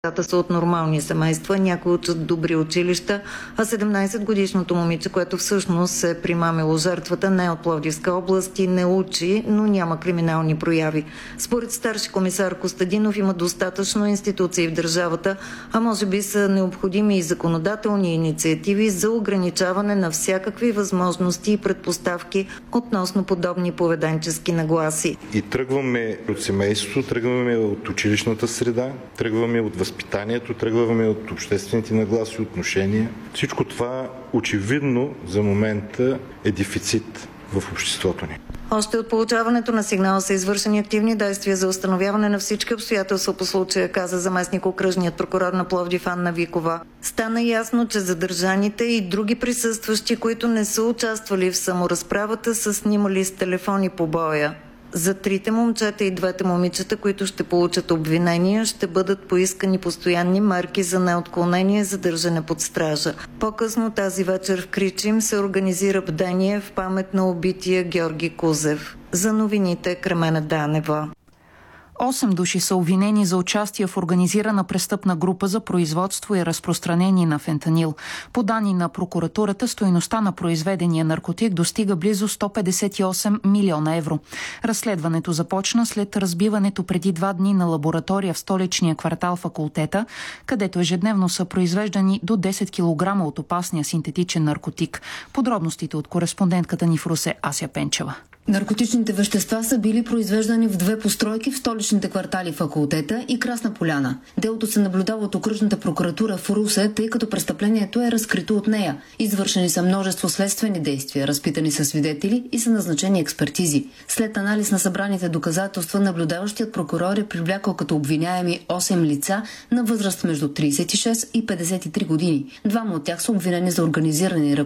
Децата са от нормални семейства, някои учат добри училища, а 17-годишното момиче, което всъщност е примамило жертвата, не е от Пловдивска област и не учи, но няма криминални прояви. Според старши комисар Костадинов има достатъчно институции в държавата, а може би са необходими и законодателни инициативи за ограничаване на всякакви възможности и предпоставки относно подобни поведенчески нагласи. И тръгваме от семейството, тръгваме от училищната среда, тръгваме от възпитанието, тръгваме от обществените нагласи, отношения. Всичко това очевидно за момента е дефицит в обществото ни. Още от получаването на сигнала са извършени активни действия за установяване на всички обстоятелства по случая, каза заместник-окръжният прокурор на Пловдив Анна Викова. Стана ясно, че задържаните и други присъстващи, които не са участвали в саморазправата, са снимали с телефони побоя. За 3 момчета и 2 момичета, които ще получат обвинения, ще бъдат поискани постоянни мерки за неотклонение, задържане под стража. По-късно тази вечер в Кричим се организира бдение в памет на убития Георги Кузев. За новините Кремена Данева. 8 души са обвинени за участие в организирана престъпна група за производство и разпространение на фентанил. По данни на прокуратурата, стойността на произведения наркотик достига близо 158 милиона евро. Разследването започна след разбиването преди 2 дни на лаборатория в столичния квартал Факултета, където ежедневно са произвеждани до 10 кг от опасния синтетичен наркотик. Подробностите от кореспондентката ни в Русе Ася Пенчева. Наркотичните вещества са били произвеждани в 2 постройки в столичните квартали Факултета и Красна поляна. Делото се наблюдава от окръжната прокуратура в Русе, тъй като престъплението е разкрито от нея. Извършени са множество следствени действия, разпитани са свидетели и са назначени експертизи. След анализ на събраните доказателства, наблюдаващият прокурор е привлякал като обвиняеми 8 лица на възраст между 36 и 53 години. 2 от тях са обвинени за организирани